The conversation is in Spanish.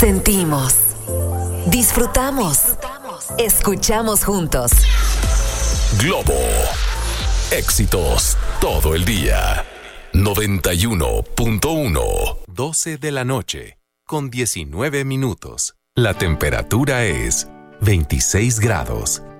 Sentimos, disfrutamos, escuchamos juntos. Globo. Éxitos todo el día. 91.1. 12 de la noche, con 19 minutos. La temperatura es 26 grados.